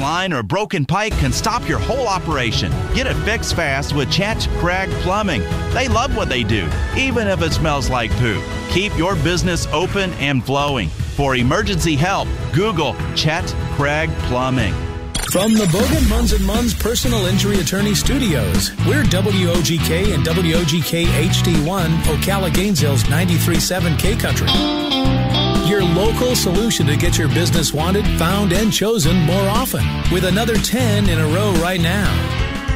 line or broken pipe can stop your whole operation. Get it fixed fast with Chet Craig Plumbing. They love what they do, even if it smells like poo. Keep your business open and flowing. For emergency help, Google Chet Craig Plumbing. From the Bogan Munz & Munz Personal Injury Attorney Studios, we're WOGK and WOGK HD1, Ocala Gainesville's 93.7 K-Country. Your local solution to get your business wanted, found, and chosen more often. With another 10 in a row right now.